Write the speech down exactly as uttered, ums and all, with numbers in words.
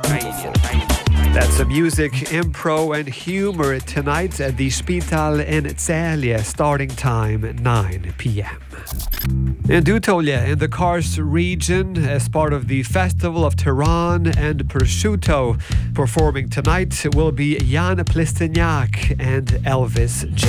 That's some music, impro and humour tonight at the Spital in Celia, starting time nine p.m. In Dutolia, in the Kars region, as part of the Festival of Tehran and Prosciutto, performing tonight will be Jan Plistiniak and Elvis J.